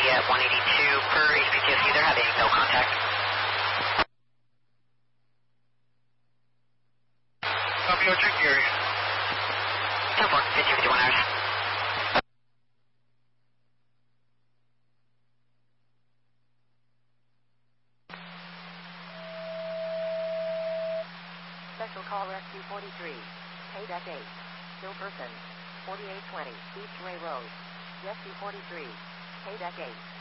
at 182 per HPTSC. They're having no contact. Copy, I'll check the area. 10-4, 51 hours. Special call Rescue 43. Pay deck 8. Still person. 4820 East Ray Road. Rescue 43. Pay deck 8.